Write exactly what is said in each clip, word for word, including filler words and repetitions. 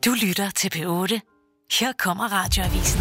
Du lytter til P otte. Her kommer Radioavisen.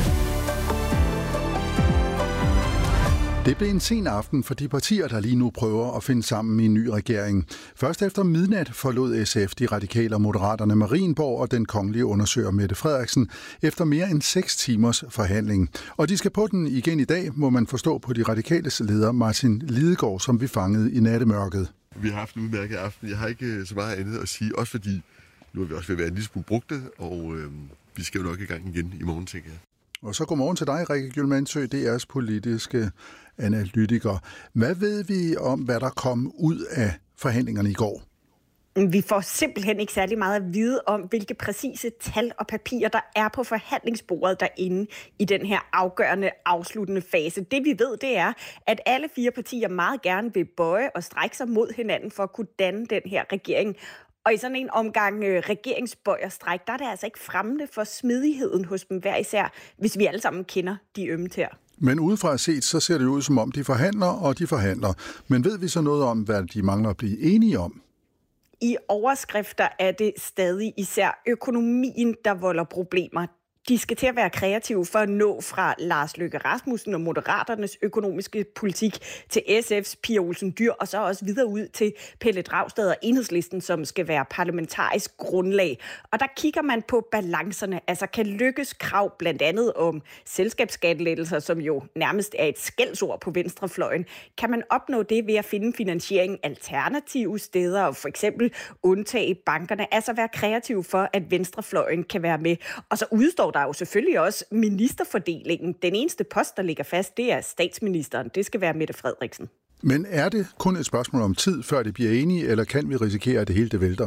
Det blev en sen aften for de partier, der lige nu prøver at finde sammen i en ny regering. Først efter midnat forlod S F, de radikale og moderaterne Marienborg og den kongelige undersøger Mette Frederiksen efter mere end seks timers forhandling. Og de skal på den igen i dag, må man forstå på de radikales leder Martin Lidegaard, som vi fangede i nattemørket. Vi har haft en udmærket aften. Jeg har ikke så meget andet at sige, også fordi nu er vi også ved at være en lille smule brugte, og øh, vi skal jo nok i gang igen i morgen, tænker jeg. Og så godmorgen til dig, Rikke Gyldmandsø, D R's politiske analytiker. Hvad ved vi om, hvad der kom ud af forhandlingerne i går? Vi får simpelthen ikke særlig meget at vide om, hvilke præcise tal og papirer, der er på forhandlingsbordet derinde i den her afgørende afsluttende fase. Det vi ved, det er, at alle fire partier meget gerne vil bøje og strække sig mod hinanden for at kunne danne den her regering. Og i sådan en omgang øh, regeringsbøj og stræk, der er det altså ikke fremmende for smidigheden hos dem hver især, hvis vi alle sammen kender de ømme tæer. Men udefra set, så ser det ud som om, de forhandler, og de forhandler. Men ved vi så noget om, hvad de mangler at blive enige om? I overskrifter er det stadig især økonomien, der volder problemer. De skal til at være kreative for at nå fra Lars Løkke Rasmussen og Moderaternes økonomiske politik til S F's Pia Olsen Dyhr, og så også videre ud til Pelle Dragsted og Enhedslisten, som skal være parlamentarisk grundlag. Og der kigger man på balancerne. Altså kan Løkkes krav blandt andet om selskabsskattelettelser, som jo nærmest er et skældsord på venstrefløjen, kan man opnå det ved at finde finansiering alternative steder og for eksempel undtage bankerne, altså være kreativ for, at venstrefløjen kan være med. Og så udstår der er jo selvfølgelig også ministerfordelingen. Den eneste post, der ligger fast, det er statsministeren. Det skal være Mette Frederiksen. Men er det kun et spørgsmål om tid, før det bliver enige, eller kan vi risikere, at det hele det vælter?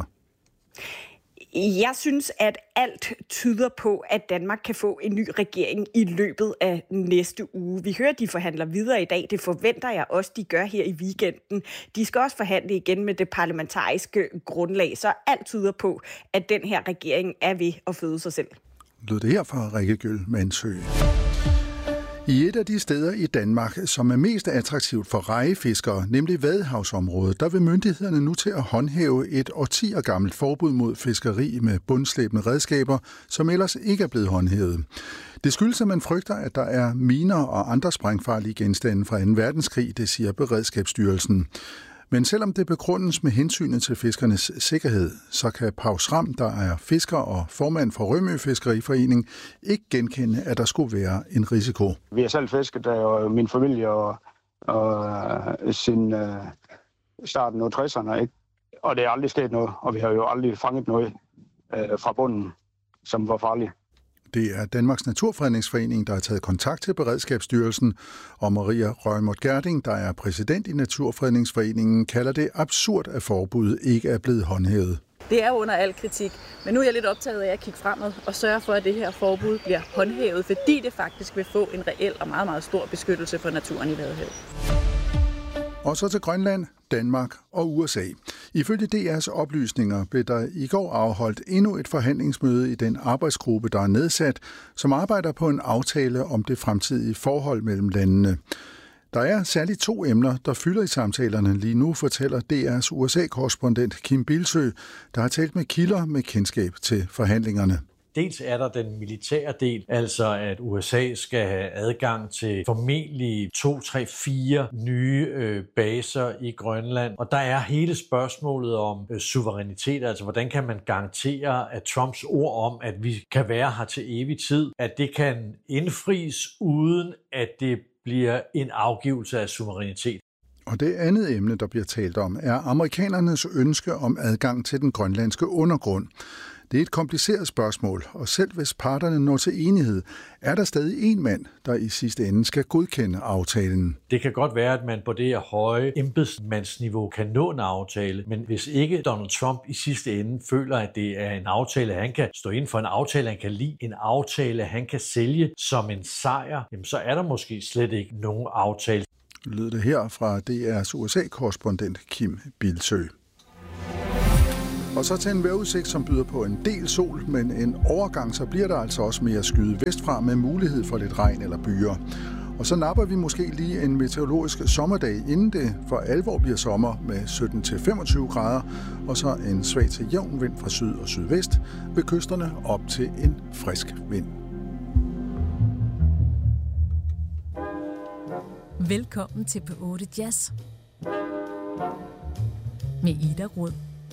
Jeg synes, at alt tyder på, at Danmark kan få en ny regering i løbet af næste uge. Vi hører, at de forhandler videre i dag. Det forventer jeg også, de gør her i weekenden. De skal også forhandle igen med det parlamentariske grundlag. Så alt tyder på, at den her regering er ved at føde sig selv. Lød det her fra Rikke Gyldmandsø. I et af de steder i Danmark, som er mest attraktivt for rejefiskere, nemlig Vadehavsområdet, der vil myndighederne nu til at håndhæve et årtier gammelt forbud mod fiskeri med bundslæbende redskaber, som ellers ikke er blevet håndhævet. Det skyldes, at man frygter, at der er miner og andre sprængfarlige genstande fra anden verdenskrig, det siger Beredskabsstyrelsen. Men selvom det begrundes med hensynet til fiskernes sikkerhed, så kan Paus Ram, der er fisker og formand for Rømø Fiskeriforening, ikke genkende, at der skulle være en risiko. Vi har selv fisket, og min familie, og, og siden uh, starten af tresserne, ikke? Og det er aldrig sket noget, og vi har jo aldrig fanget noget uh, fra bunden, som var farligt. Det er Danmarks Naturfredningsforening, der har taget kontakt til Beredskabsstyrelsen, og Maria Røgmert Gerding, der er præsident i Naturfredningsforeningen, kalder det absurd, at forbuddet ikke er blevet håndhævet. Det er under al kritik, men nu er jeg lidt optaget af at kigge fremad og sørge for, at det her forbud bliver håndhævet, fordi det faktisk vil få en reel og meget, meget stor beskyttelse for naturen i Vadehavet. Og så til Grønland, Danmark og U S A. Ifølge D R's oplysninger blev der i går afholdt endnu et forhandlingsmøde i den arbejdsgruppe, der er nedsat, som arbejder på en aftale om det fremtidige forhold mellem landene. Der er særligt to emner, der fylder i samtalerne lige nu, fortæller D R's U S A-korrespondent Kim Bildsøe, der har talt med kilder med kendskab til forhandlingerne. Dels er der den militære del, altså at U S A skal have adgang til formentlig to, tre, fire nye øh, baser i Grønland. Og der er hele spørgsmålet om øh, suverænitet, altså hvordan kan man garantere, at Trumps ord om, at vi kan være her til evig tid, at det kan indfries uden at det bliver en afgivelse af suverænitet. Og det andet emne, der bliver talt om, er amerikanernes ønske om adgang til den grønlandske undergrund. Det er et kompliceret spørgsmål, og selv hvis parterne når til enighed, er der stadig en mand, der i sidste ende skal godkende aftalen. Det kan godt være, at man på det her høje embedsmandsniveau kan nå en aftale, men hvis ikke Donald Trump i sidste ende føler, at det er en aftale, han kan stå inden for, en aftale, han kan lide, en aftale, han kan sælge som en sejr, jamen så er der måske slet ikke nogen aftale. Lød det her fra D R's U S A-korrespondent Kim Bildsøe. Og så til en vejrudsigt, som byder på en del sol, men en overgang, så bliver der altså også mere skyet vestfra med mulighed for lidt regn eller byer. Og så napper vi måske lige en meteorologisk sommerdag, inden det for alvor bliver sommer med sytten til femogtyve grader, og så en svag til jævn vind fra syd og sydvest, ved kysterne op til en frisk vind. Velkommen til P otte Jazz med Ida Rød.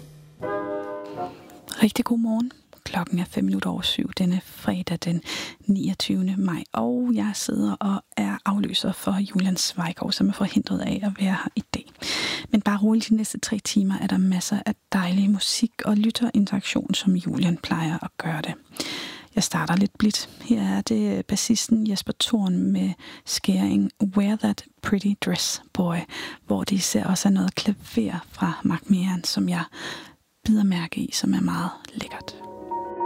Rigtig god morgen. Klokken er fem minutter over syv denne fredag den niogtyvende maj, og jeg sidder og er afløser for Julian Zweigård, som er forhindret af at være her i dag. Men bare roligt, de næste tre timer er der masser af dejlig musik og lytterinteraktion, som Julian plejer at gøre det. Jeg starter lidt blidt. Her er det bassisten Jesper Thorn med skæring Wear That Pretty Dress Boy, hvor det især også er noget klaver fra Mark Meehan, som jeg bider mærke i, som er meget lækkert.